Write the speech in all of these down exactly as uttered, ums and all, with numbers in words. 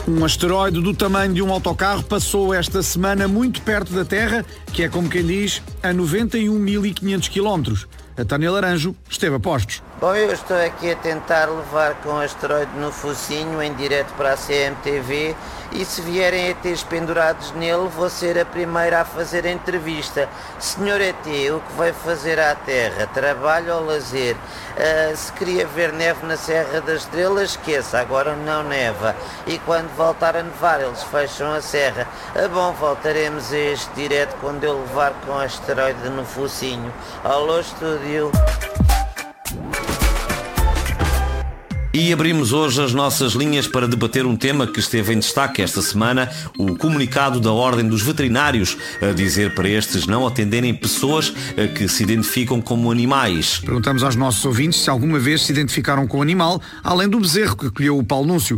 Um asteroide do tamanho de um autocarro passou esta semana muito perto da Terra, que é, como quem diz, a noventa e um mil e quinhentos quilómetros. A Tânia Laranjo esteve a postos. Bom, eu estou aqui a tentar levar com o asteroide no focinho em direto para a C M T V e se vierem E Tês pendurados nele vou ser a primeira a fazer a entrevista. Senhor E T, o que vai fazer à Terra? Trabalho ou lazer? Uh, se queria ver neve na Serra das Estrelas, esqueça, agora não neva. E quando voltar a nevar eles fecham a serra. Ah, bom, voltaremos a este direto quando eu levar com o asteroide no focinho. Alô, estúdio. E abrimos hoje as nossas linhas para debater um tema que esteve em destaque esta semana, o comunicado da Ordem dos Veterinários, a dizer para estes não atenderem pessoas que se identificam como animais. Perguntamos aos nossos ouvintes se alguma vez se identificaram com o animal, além do bezerro que colheu o Paulo Núncio.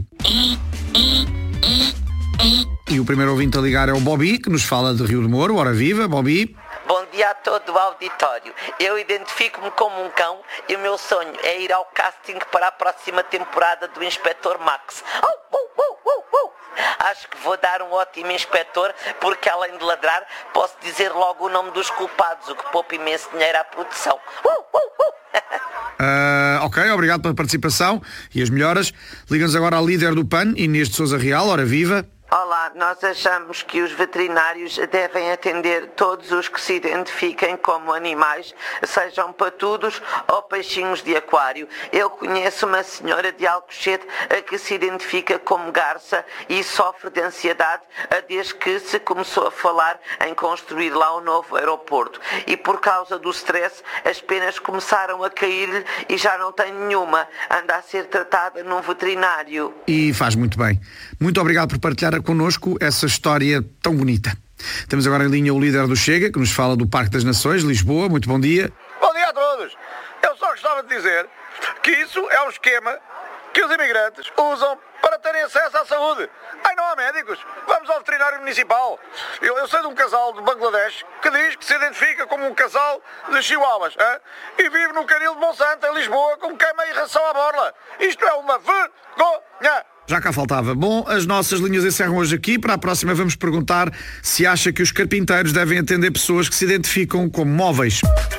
E o primeiro ouvinte a ligar é o Bobby, que nos fala de Rio de Moro. Ora viva, Bobby. Bom dia a todo o auditório. Eu identifico-me como um cão e o meu sonho é ir ao casting para a próxima temporada do Inspector Max. Oh, oh, oh, oh, oh. Acho que vou dar um ótimo inspetor porque, além de ladrar, posso dizer logo o nome dos culpados, o que poupa imenso dinheiro à produção. Uh, uh, uh. uh, ok, obrigado pela participação e as melhoras. Liga-nos agora ao líder do P A N, Inês de Sousa Real. Ora viva. Olá, nós achamos que os veterinários devem atender todos os que se identifiquem como animais, sejam patudos ou peixinhos de aquário. Eu conheço uma senhora de Alcochete que se identifica como garça e sofre de ansiedade desde que se começou a falar em construir lá um novo aeroporto. E por causa do stress, as penas começaram a cair-lhe e já não tem nenhuma. Anda a ser tratada num veterinário. E faz muito bem. Muito obrigado por partilhar connosco essa história tão bonita. Temos agora em linha o líder do Chega, que nos fala do Parque das Nações, Lisboa. Muito bom dia. Bom dia a todos. Eu só gostava de dizer que isso é um esquema que os imigrantes usam para terem acesso à saúde. Ai, não há médicos. Vamos ao veterinário municipal. Eu, eu sei de um casal de Bangladesh que diz que se identifica como um casal de chihuahuas, hein? E vive no Caril de Monsanto, em Lisboa, com queima e ração à borla. Isto é uma vergonha. Já cá faltava. Bom, as nossas linhas encerram hoje aqui. Para a próxima vamos perguntar se acha que os carpinteiros devem atender pessoas que se identificam como móveis.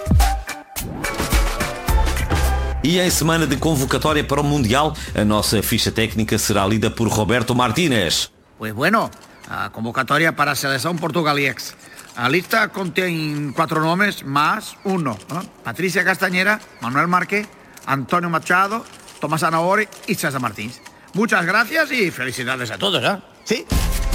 E em semana de convocatória para o Mundial, a nossa ficha técnica será lida por Roberto Martínez. Pues bueno, a convocatoria para a seleção portugaliex. A lista contém quatro nomes más uno, ¿no? Patricia Castañera, Manuel Marque, Antonio Machado, Tomás Anaori y César Martins. Muchas gracias y felicidades a todos, ¿eh? Sí.